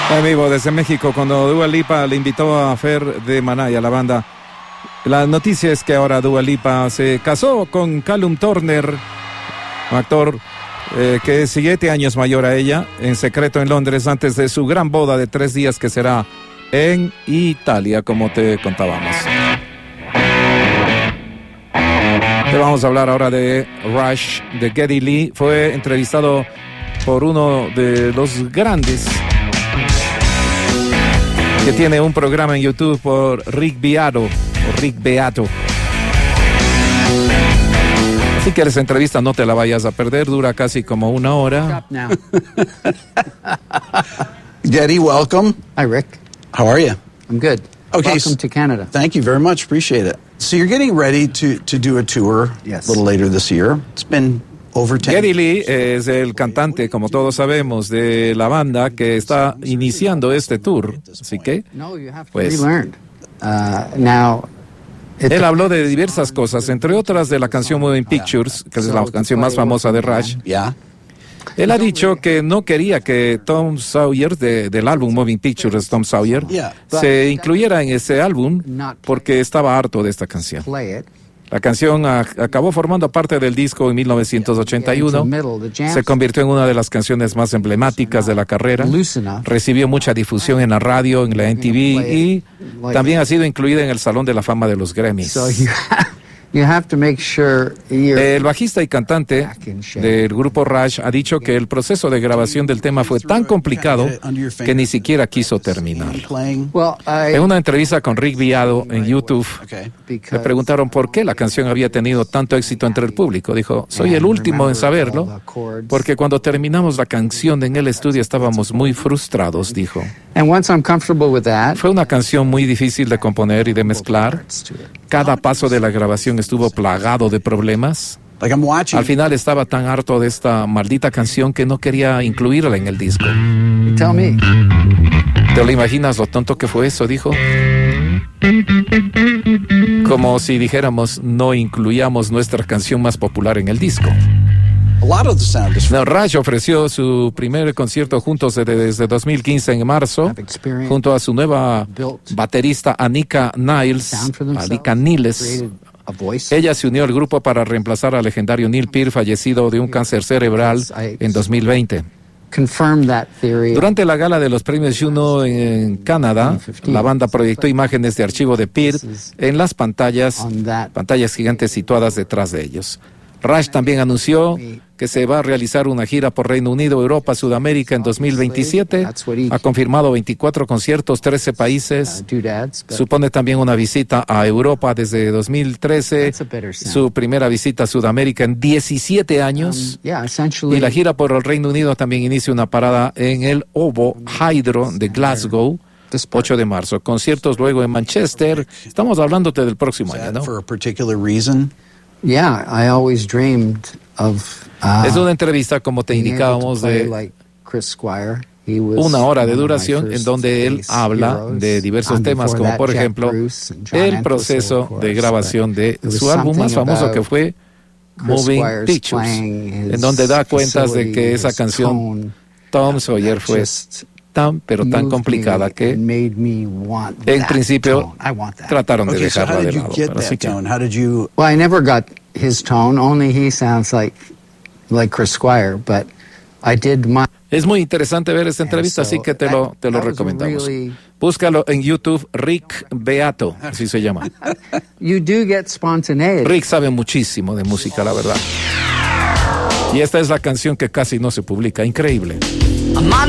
En vivo desde México, cuando Dua Lipa le invitó a Fer de Maná y a la banda. La noticia es que ahora Dua Lipa se casó con Callum Turner, un actor que es 7 años mayor a ella, en secreto en Londres, antes de su gran boda de 3 días que será en Italia, como te contábamos. Te vamos a hablar ahora de Rush, de Geddy Lee. Fue entrevistado por uno de los grandes que tiene un programa en YouTube, por Rick Beato. Si quieres entrevista, no te la vayas a perder, dura casi como 1 hora. Geddy, welcome. Hi, Rick. How are you? I'm good. Okay. Welcome to Canada. Thank you very much. Appreciate it. So you're getting ready to do a tour Yes. a little later this year. It's been over 10 Geddy Lee es el cantante, como todos sabemos, de la banda que está iniciando este tour. Así que, No, you have to pues, relearn. Now, él habló de diversas cosas, entre otras de la canción Moving Pictures, que es la canción más famosa de Rush. Yeah. Él ha dicho que no quería que Tom Sawyer, del álbum Moving Pictures, Tom Sawyer, se incluyera en ese álbum porque estaba harto de esta canción. play it. La canción acabó formando parte del disco en 1981. Se convirtió en una de las canciones más emblemáticas de la carrera. Recibió mucha difusión en la radio, en la MTV y también ha sido incluida en el Salón de la Fama de los Grammys. So you have to make sure you're El bajista y cantante del grupo Rush ha dicho que el proceso de grabación del tema fue tan complicado que ni siquiera quiso terminar. En una entrevista con Rick Beato en YouTube, le preguntaron por qué la canción había tenido tanto éxito entre el público. Dijo, soy el último en saberlo, porque cuando terminamos la canción en el estudio estábamos muy frustrados, dijo. And once I'm comfortable with that, Fue una canción muy difícil de componer y de mezclar. Cada paso de la grabación estuvo plagado de problemas. Like I'm watching. Al final estaba tan harto de esta maldita canción que no quería incluirla en el disco. you tell me. ¿Te lo imaginas lo tonto que fue eso? Dijo. Como si dijéramos, no incluyamos nuestra canción más popular en el disco. A lot of the sound is No, Rush ofreció su primer concierto juntos desde 2015 en marzo, junto a su nueva baterista Anika Niles. A voice. Ella se unió al grupo para reemplazar al legendario Neil Peart, fallecido de un cáncer cerebral en 2020. Confirm that theory. Durante la gala de los premios Juno en Canadá, la banda proyectó imágenes de archivo de Peart en las pantallas gigantes situadas detrás de ellos. Rush también anunció que se va a realizar una gira por Reino Unido, Europa, Sudamérica en 2027. Ha confirmado 24 conciertos, 13 países. Supone también una visita a Europa desde 2013. Su primera visita a Sudamérica en 17 años. Y la gira por el Reino Unido también inicia una parada en el Ovo Hydro de Glasgow, 8 de marzo. Conciertos luego en Manchester. Estamos hablándote del próximo año, ¿no? for a particular reason. Yeah, I always dreamed of Es una entrevista, como te indicábamos, de like Chris Squire. 1 hora de duración en donde él habla de diversos temas, como por ejemplo el proceso de grabación de su álbum más famoso, que fue Moving Pictures, en donde da cuentas de que esa canción Tom Sawyer fue tan complicada que en principio trataron de Okay, so dejarla how de did you lado. get Pero así that que tone? How did you? Well, I never got his tone. Only he sounds like Chris Squire, but I did my. es muy interesante ver esta entrevista, así que te lo recomendamos. Búscalo en YouTube, Rick Beato, así se llama. You do get spontaneity. Rick sabe muchísimo de música, la verdad. Y esta es la canción que casi no se publica, increíble.